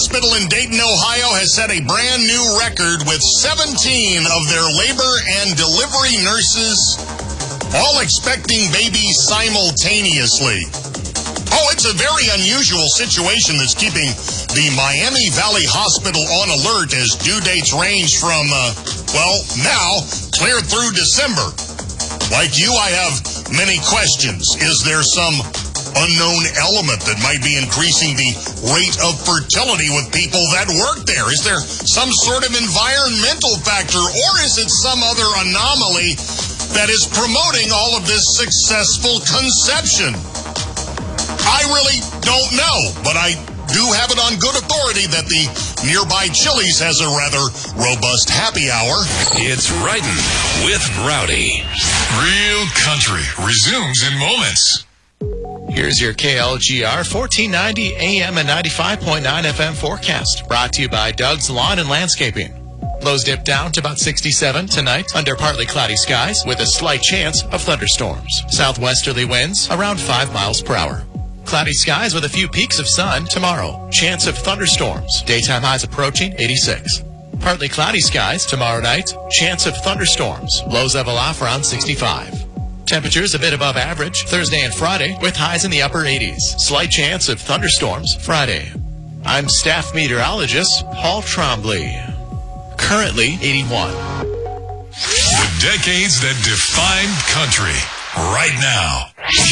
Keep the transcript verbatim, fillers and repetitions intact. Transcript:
Hospital in Dayton, Ohio has set a brand new record with seventeen of their labor and delivery nurses all expecting babies simultaneously. Oh, it's a very unusual situation that's keeping the Miami Valley Hospital on alert as due dates range from, uh, well, now clear through December. Like you, I have many questions. Is there some unknown element that might be increasing the rate of fertility with people that work there? Is there some sort of environmental factor, or is it some other anomaly that is promoting all of this successful conception? I really don't know, but I do have it on good authority that the nearby Chili's has a rather robust happy hour. It's Wrightin' with Rowdy. Real Country resumes in moments. Here's your K L G R fourteen ninety A M and ninety-five point nine F M forecast, brought to you by Doug's Lawn and Landscaping. Lows dip down to about sixty-seven tonight under partly cloudy skies with a slight chance of thunderstorms. Southwesterly winds around five miles per hour. Cloudy skies with a few peaks of sun tomorrow. Chance of thunderstorms. Daytime highs approaching eighty-six. Partly cloudy skies tomorrow night. Chance of thunderstorms. Lows level off around sixty-five. Temperatures a bit above average Thursday and Friday with highs in the upper eighties. Slight chance of thunderstorms Friday. I'm staff meteorologist Paul Trombley. Currently eighty-one. The decades that defined country. Right now.